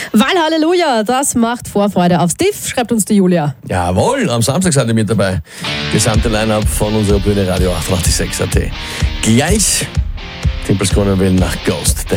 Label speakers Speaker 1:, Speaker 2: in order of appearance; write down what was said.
Speaker 1: Halleluja, das macht Vorfreude aufs TIFF, schreibt uns die Julia.
Speaker 2: Jawohl, am Samstag seid ihr mit dabei. Gesamte Line-Up von unserer Bühne Radio 886 AT. Gleich Tempels Corner will nach Ghost.